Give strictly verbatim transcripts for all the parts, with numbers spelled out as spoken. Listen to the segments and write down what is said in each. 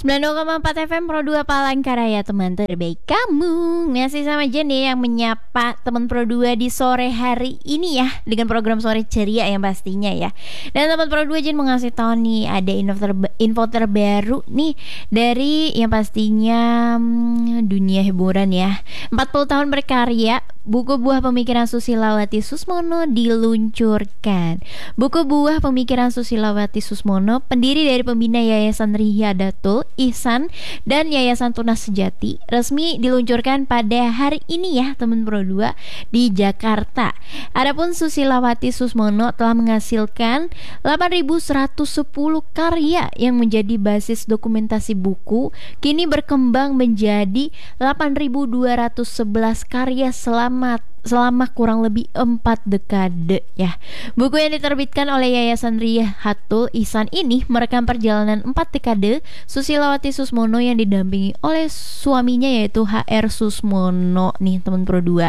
sembilan puluh koma empat F M Pro dua Palangkaraya, teman terbaik kamu. Masih sama Jenny yang menyapa teman Pro dua di sore hari ini ya, dengan program Sore Ceria yang pastinya ya. Dan teman Pro dua Jen mau ngasih tahu nih, ada info, terba- info terbaru nih dari yang pastinya hmm, dunia hiburan ya. Empat puluh tahun berkarya, buku buah pemikiran Susilawati Susmono diluncurkan. Buku buah pemikiran Susilawati Susmono, pendiri dari pembina Yayasan Riyadatul Ihsan dan Yayasan Tunas Sejati, resmi diluncurkan pada hari ini ya teman Pro dua di Jakarta. Adapun Susilawati Susmono telah menghasilkan delapan ribu seratus sepuluh karya yang menjadi basis dokumentasi buku, kini berkembang menjadi delapan ribu dua ratus sebelas karya selama selama kurang lebih empat dekade ya. Buku yang diterbitkan oleh Yayasan Riyadatul Ihsan ini merekam perjalanan empat dekade Susilawati Susmono yang didampingi oleh suaminya yaitu H R Susmono nih teman Pro dua.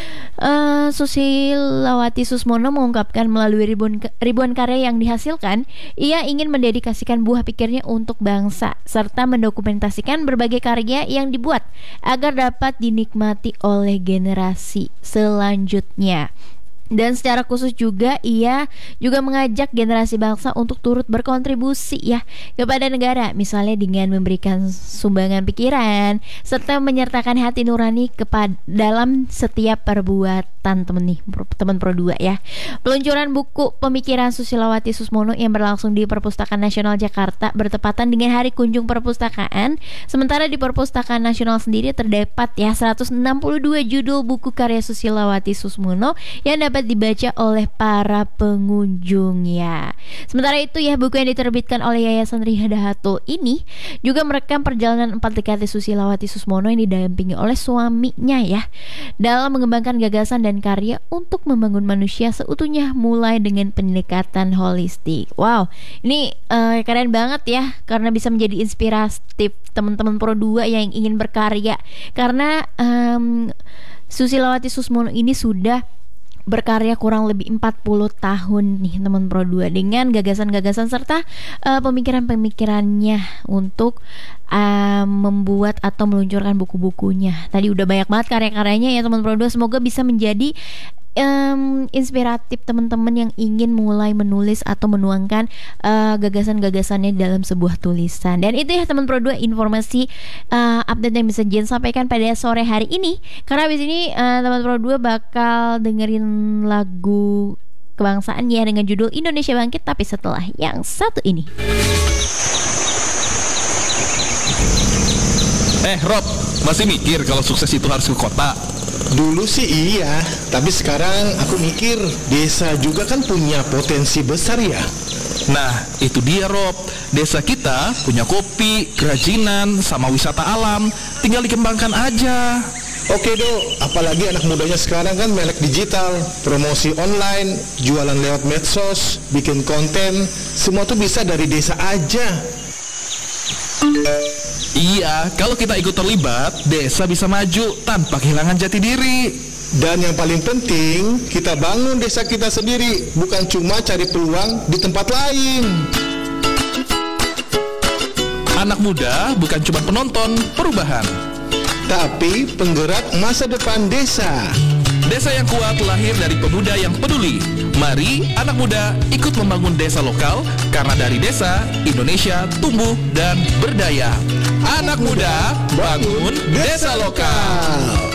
Uh, Susilawati Susmono mengungkapkan melalui ribuan, ribuan karya yang dihasilkan, ia ingin mendedikasikan buah pikirnya untuk bangsa serta mendokumentasikan berbagai karya yang dibuat agar dapat dinikmati oleh generasi selanjutnya. Dan secara khusus juga ia juga mengajak generasi bangsa untuk turut berkontribusi ya kepada negara, misalnya dengan memberikan sumbangan pikiran serta menyertakan hati nurani kepada dalam setiap perbuatan temen nih teman Pro dua ya. Peluncuran buku pemikiran Susilawati Susmono yang berlangsung di Perpustakaan Nasional Jakarta bertepatan dengan Hari Kunjung Perpustakaan. Sementara di Perpustakaan Nasional sendiri terdapat ya seratus enam puluh dua judul buku karya Susilawati Susmono yang dapat dibaca oleh para pengunjung ya. Sementara itu ya, buku yang diterbitkan oleh Yayasan Riyadatul ini juga merekam perjalanan empat dekade Susilawati Susmono yang didampingi oleh suaminya ya dalam mengembangkan gagasan dan karya untuk membangun manusia seutuhnya mulai dengan pendekatan holistik. Wow, ini uh, keren banget ya karena bisa menjadi inspiratif teman-teman Pro dua yang ingin berkarya, karena um, Susilawati Susmono ini sudah berkarya kurang lebih empat puluh tahun nih teman Pro dua dengan gagasan-gagasan serta uh, pemikiran-pemikirannya untuk uh, membuat atau meluncurkan buku-bukunya. Tadi udah banyak banget karya-karyanya ya teman Pro dua, semoga bisa menjadi Um, inspiratif teman-teman yang ingin mulai menulis atau menuangkan uh, gagasan-gagasannya dalam sebuah tulisan. Dan itu ya teman Pro dua informasi uh, update yang bisa Jen sampaikan pada sore hari ini. Karena abis ini uh, teman Pro dua bakal dengerin lagu kebangsaan ya dengan judul Indonesia Bangkit, tapi setelah yang satu ini. Eh Rob, masih mikir kalau sukses itu harus ke kota? Dulu sih iya, tapi sekarang aku mikir desa juga kan punya potensi besar ya. Nah, itu dia Rob. Desa kita punya kopi, kerajinan, sama wisata alam. Tinggal dikembangkan aja. Oke Do, apalagi anak mudanya sekarang kan melek digital, promosi online, jualan lewat medsos, bikin konten, semua tuh bisa dari desa aja. Iya, kalau kita ikut terlibat, desa bisa maju tanpa kehilangan jati diri. Dan yang paling penting, kita bangun desa kita sendiri, bukan cuma cari peluang di tempat lain. Anak muda bukan cuma penonton perubahan, tapi penggerak masa depan desa. Desa yang kuat lahir dari pemuda yang peduli. Mari anak muda ikut membangun desa lokal, karena dari desa Indonesia tumbuh dan berdaya. Anak muda bangun desa lokal.